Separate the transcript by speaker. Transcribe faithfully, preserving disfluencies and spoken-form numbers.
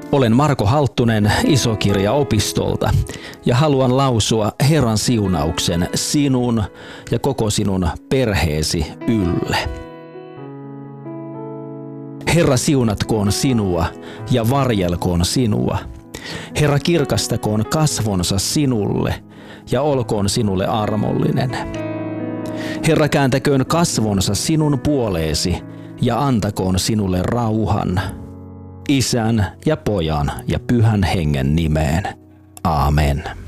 Speaker 1: Olen Marko Halttunen Isokirja-opistolta ja haluan lausua Herran siunauksen sinun ja koko sinun perheesi ylle. Herra siunatkoon sinua ja varjelkoon sinua. Herra kirkastakoon kasvonsa sinulle ja olkoon sinulle armollinen. Herra kääntäköön kasvonsa sinun puoleesi ja antakoon sinulle rauhan. Isän ja Pojan ja Pyhän Hengen nimeen. Aamen.